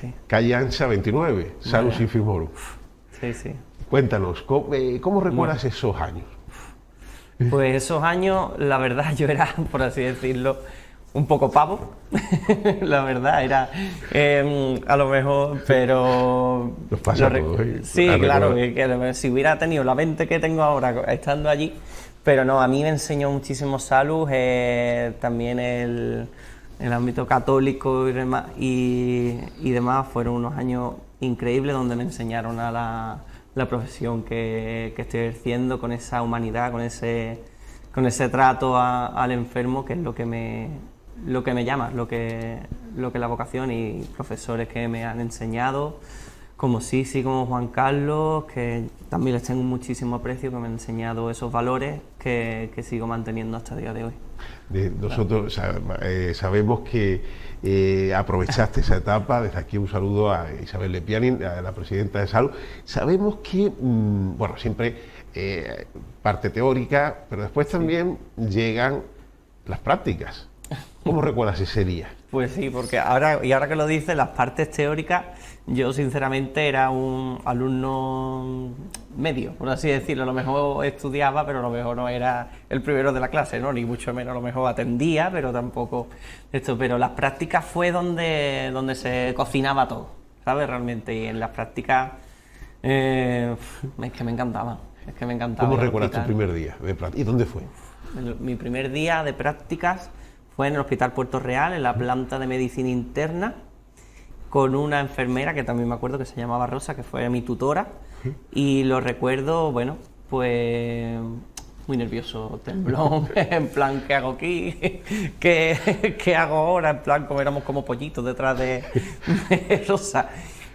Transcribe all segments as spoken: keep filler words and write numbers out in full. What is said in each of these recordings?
sí. Calle Ancha veintinueve, Salus Infimorum. Sí, sí. Cuéntanos, ¿cómo, eh, ¿cómo recuerdas bueno. esos años? Pues esos años, la verdad, yo era, por así decirlo, un poco pavo, la verdad, era eh, a lo mejor, pero... Nos pasa a todos, ¿eh? Sí, claro, que, que si hubiera tenido la mente que tengo ahora estando allí, pero no, a mí me enseñó muchísimo Salus, eh, también el, el ámbito católico y demás, y, y demás, fueron unos años increíbles donde me enseñaron a la, la profesión que, que estoy ejerciendo, con esa humanidad, con ese, con ese trato a, al enfermo, que es lo que me... lo que me llama, lo que, lo que es la vocación, y profesores que me han enseñado, como Sisi, como Juan Carlos, que también les tengo muchísimo aprecio, que me han enseñado esos valores que, que sigo manteniendo hasta el día de hoy. De, nosotros claro. eh, sabemos que eh, aprovechaste esa etapa. Desde aquí un saludo a Isabel Lepianin, a la presidenta de Salus. Sabemos que, mmm, bueno, siempre eh, parte teórica, pero después también sí. llegan las prácticas. ¿Cómo recuerdas ese día? Pues sí, porque ahora, y ahora que lo dices, las partes teóricas, yo sinceramente era un alumno medio, por así decirlo. A lo mejor estudiaba, pero a lo mejor no era el primero de la clase, ¿no? Ni mucho menos, a lo mejor atendía, pero tampoco esto. Pero las prácticas fue donde, donde se cocinaba todo, ¿sabes? Realmente, y en las prácticas eh, es que me encantaba, es que me encantaba. ¿Cómo recuerdas tu primer día de práctica? ¿Y dónde fue? El, mi primer día de prácticas fue en el Hospital Puerto Real, en la planta de medicina interna, con una enfermera que también me acuerdo que se llamaba Rosa, que fue mi tutora, y lo recuerdo, bueno, pues muy nervioso, temblón, en plan, ¿qué hago aquí? ¿Qué, qué hago ahora? En plan, como éramos como pollitos detrás de, de Rosa.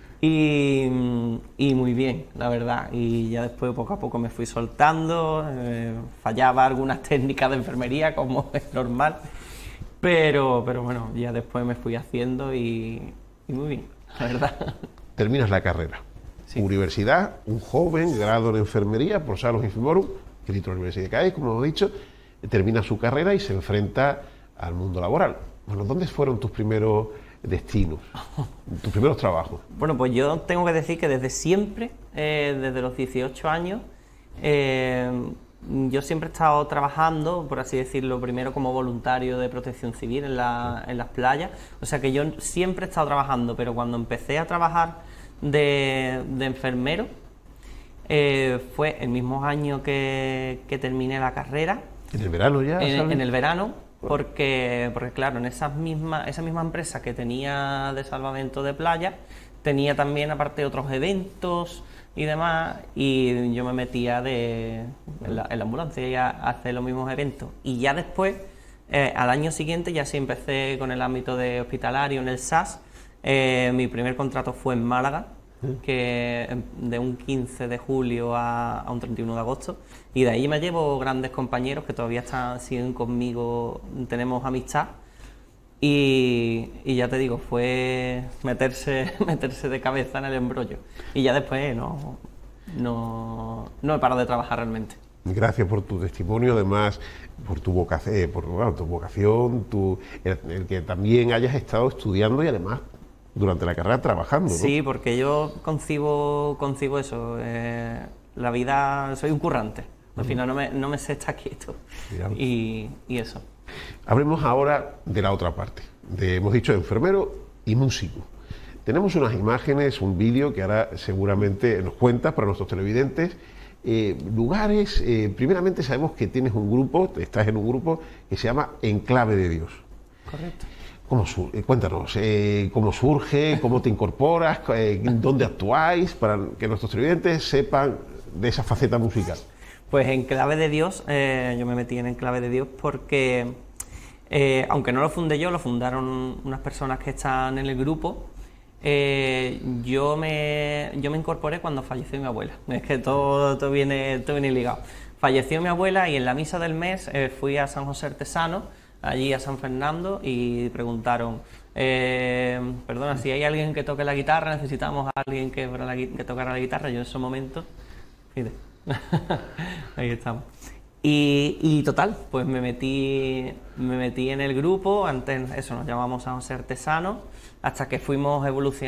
Y, y muy bien, la verdad, y ya después poco a poco me fui soltando, eh, fallaba algunas técnicas de enfermería, como es normal. Pero, pero bueno, ya después me fui haciendo y, y muy bien, la verdad. Terminas la carrera. Sí. Universidad, un joven, grado en enfermería por Salus Infimorum, que es la Universidad de Cádiz, como hemos dicho, termina su carrera y se enfrenta al mundo laboral. Bueno, ¿dónde fueron tus primeros destinos, tus primeros trabajos? Bueno, pues yo tengo que decir que desde siempre, eh, desde los dieciocho años, eh, yo siempre he estado trabajando, por así decirlo, primero como voluntario de protección civil en, la, en las playas, o sea que yo siempre he estado trabajando, pero cuando empecé a trabajar de, de enfermero, eh, fue el mismo año que, que terminé la carrera. ¿En el verano ya? En, en el verano, porque, porque claro, en esas mismas, esa misma empresa que tenía de salvamento de playa, tenía también aparte otros eventos y demás, y yo me metía de, en, la, en la ambulancia y a, a hacer los mismos eventos. Y ya después, eh, al año siguiente, ya sí empecé con el ámbito de hospitalario en el S A S. Eh, mi primer contrato fue en Málaga, que de un quince de julio a, a un treinta y uno de agosto, y de ahí me llevo grandes compañeros que todavía están, siguen conmigo, tenemos amistad. Y, y ya te digo, fue meterse, meterse de cabeza en el embrollo. Y ya después no, no, no he parado de trabajar realmente. Gracias por tu testimonio, además por tu vocación, por bueno, tu vocación, tu, el, el que también hayas estado estudiando y además durante la carrera trabajando, ¿no? Sí, porque yo concibo, concibo eso, eh, la vida, soy un currante, al final no me, no me sé estar quieto y, y eso. Hablemos ahora de la otra parte, de, hemos dicho enfermero y músico. Tenemos unas imágenes, un vídeo que ahora seguramente nos cuentas para nuestros televidentes. Eh, lugares, eh, primeramente sabemos que tienes un grupo, estás en un grupo que se llama Enclave de Dios. Correcto. ¿Cómo sur eh, cuéntanos, eh, cómo surge, cómo te incorporas, eh, dónde actuáis, para que nuestros televidentes sepan de esa faceta musical. Pues Enclave de Dios, eh, yo me metí en Enclave de Dios porque, eh, aunque no lo fundé yo, lo fundaron unas personas que están en el grupo. Eh, yo, me, yo me incorporé cuando falleció mi abuela, es que todo, todo, viene, todo viene ligado. Falleció mi abuela y en la misa del mes eh, fui a San José Artesano, allí a San Fernando, y preguntaron, eh, perdona, si hay alguien que toque la guitarra, necesitamos a alguien que, la, que tocara la guitarra. Yo en ese momento, fíjate, ahí estamos. Y, y total, pues me metí, me metí en el grupo, antes eso nos llamamos San José Artesano, hasta que fuimos evolucionando.